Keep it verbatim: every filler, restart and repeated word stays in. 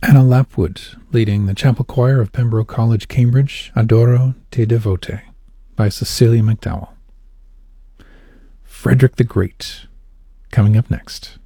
Hannah Lapwood, leading the chapel choir of Pembroke College, Cambridge, Adoro Te Devote, by Cecilia McDowell. Frederick the Great, coming up next.